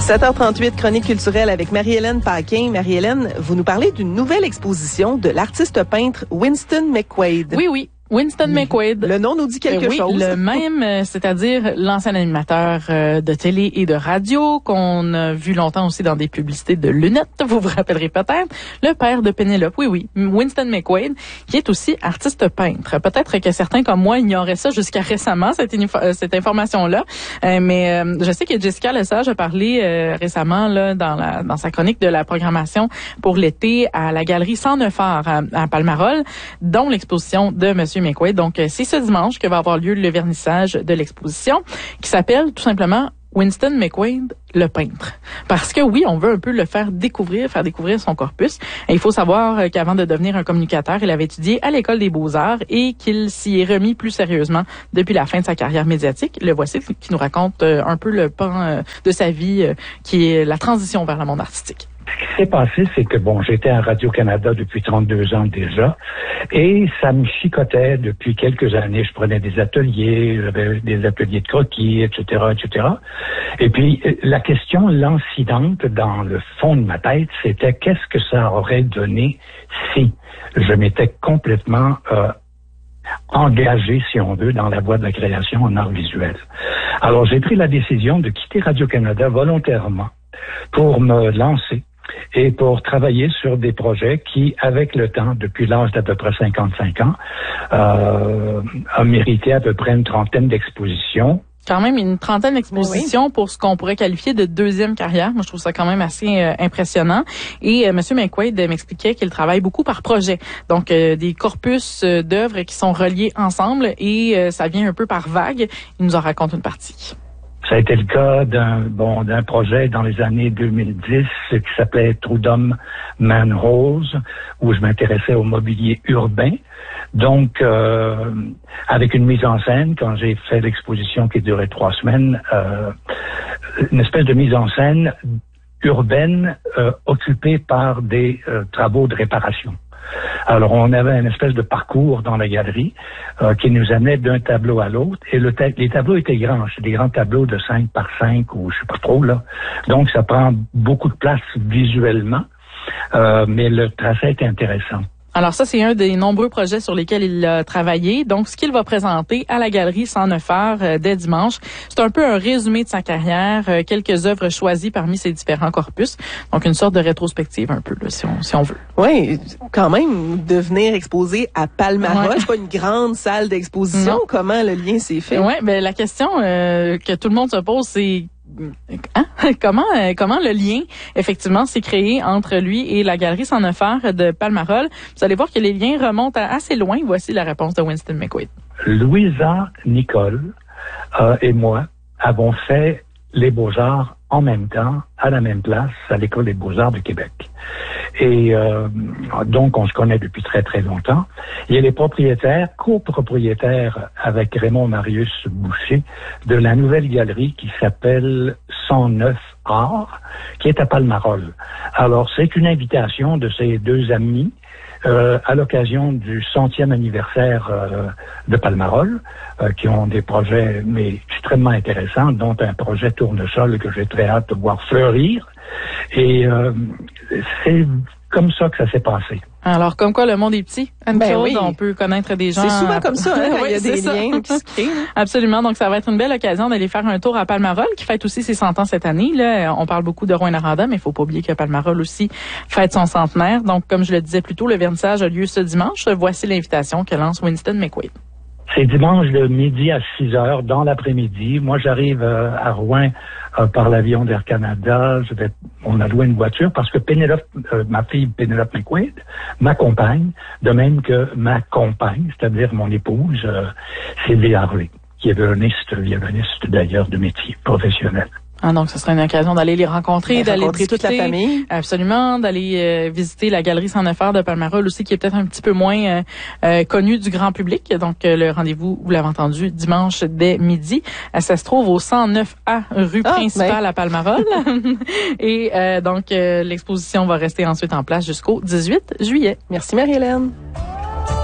7h38, chronique culturelle avec Marie-Hélène Paquin. Marie-Hélène, vous nous parlez d'une nouvelle exposition de l'artiste peintre Winston McQuaid. Oui. Winston McQuaid. Le nom nous dit quelque chose. Le même, c'est-à-dire l'ancien animateur de télé et de radio qu'on a vu longtemps aussi dans des publicités de lunettes, vous vous rappellerez peut-être. Le père de Pénélope, oui. Winston McQuaid, qui est aussi artiste peintre. Peut-être que certains comme moi ignoraient ça jusqu'à récemment, cette information-là. Mais je sais que Jessica Lesage a parlé récemment là dans sa chronique de la programmation pour l'été à la galerie 109 Arts à Palmarol, dont l'exposition de Monsieur McQuaid. Donc, c'est ce dimanche que va avoir lieu le vernissage de l'exposition qui s'appelle tout simplement Winston McQuaid, le peintre. Parce que oui, on veut un peu le faire découvrir son corpus. Et il faut savoir qu'avant de devenir un communicateur, il avait étudié à l'École des Beaux-Arts et qu'il s'y est remis plus sérieusement depuis la fin de sa carrière médiatique. Le voici qui nous raconte un peu le pan de sa vie qui est la transition vers le monde artistique. Ce qui s'est passé, c'est que, j'étais à Radio-Canada depuis 32 ans déjà, et ça me chicotait depuis quelques années. Je prenais des ateliers, j'avais des ateliers de croquis, etc., etc. Et puis, la question lancinante dans le fond de ma tête, c'était qu'est-ce que ça aurait donné si je m'étais complètement engagé, si on veut, dans la voie de la création en art visuel. Alors, j'ai pris la décision de quitter Radio-Canada volontairement pour me lancer et pour travailler sur des projets qui, avec le temps, depuis l'âge d'à peu près 55 ans, a mérité à peu près une trentaine d'expositions. Quand même une trentaine d'expositions pour ce qu'on pourrait qualifier de deuxième carrière. Moi, je trouve ça quand même assez impressionnant. Et Monsieur McQuaid m'expliquait qu'il travaille beaucoup par projet. Donc, des corpus d'œuvres qui sont reliés ensemble et ça vient un peu par vague. Il nous en raconte une partie. Ça a été le cas d'un projet dans les années 2010 qui s'appelait Trudum Manholes, où je m'intéressais au mobilier urbain. Donc, avec une mise en scène, quand j'ai fait l'exposition qui durait 3 semaines, une espèce de mise en scène urbaine occupée par des travaux de réparation. Alors, on avait une espèce de parcours dans la galerie qui nous amenait d'un tableau à l'autre. Et les tableaux étaient grands. C'est des grands tableaux de 5 par 5 ou je sais pas trop, là. Donc, ça prend beaucoup de place visuellement. Mais le tracé est intéressant. Alors ça, c'est un des nombreux projets sur lesquels il a travaillé. Donc, ce qu'il va présenter à la Galerie 109 Arts dès dimanche, c'est un peu un résumé de sa carrière, quelques œuvres choisies parmi ses différents corpus. Donc, une sorte de rétrospective un peu, là, si on veut. Oui, quand même, de venir exposer à Palmarol, c'est pas une grande salle d'exposition. Non. Comment le lien s'est fait? Oui, ben la question que tout le monde se pose, c'est comment le lien, effectivement, s'est créé entre lui et la Galerie 109 Arts de Palmarol. Vous allez voir que les liens remontent assez loin. Voici la réponse de Winston McQuaid. Louisa Nicole et moi avons fait les Beaux-Arts en même temps, à la même place, à l'École des Beaux-Arts de Québec. Et donc, on se connaît depuis très, très longtemps. Il est copropriétaire avec Raymond Marius Boucher de la nouvelle galerie qui s'appelle 109 Arts, qui est à Palmarol. Alors, c'est une invitation de ces deux amis à l'occasion du 100e anniversaire de Palmarol, qui ont des projets mais extrêmement intéressants, dont un projet tournesol que j'ai très hâte de voir fleurir. Et c'est comme ça que ça s'est passé. Alors, comme quoi le monde est petit, Anne-Claude, oui. On peut connaître des gens. C'est souvent comme ça, hein, quand il y a des liens qui se créent. Absolument. Donc, ça va être une belle occasion d'aller faire un tour à Palmarol, qui fête aussi ses 100 ans cette année. Là, on parle beaucoup de Rouyn-Noranda, mais il faut pas oublier que Palmarol aussi fête son centenaire. Donc, comme je le disais plus tôt, le vernissage a lieu ce dimanche. Voici l'invitation que lance Winston McQuaid. C'est dimanche de midi à 6 heures dans l'après-midi. Moi, j'arrive à Rouen par l'avion d'Air Canada. On a loué une voiture parce que ma fille Pénélope McQuaid m'accompagne, de même que ma compagne, c'est-à-dire mon épouse, Sylvie Harley, qui est violoniste d'ailleurs de métier professionnel. Ah, donc, ce sera une occasion d'aller les rencontrer, d'aller discuter toute la famille. Absolument, d'aller visiter la Galerie 109 Arts de Palmarol aussi, qui est peut-être un petit peu moins connue du grand public. Donc, le rendez-vous, vous l'avez entendu, dimanche dès midi. Ça se trouve au 109A rue principale à Palmarol. Et donc, l'exposition va rester ensuite en place jusqu'au 18 juillet. Merci Marie-Hélène.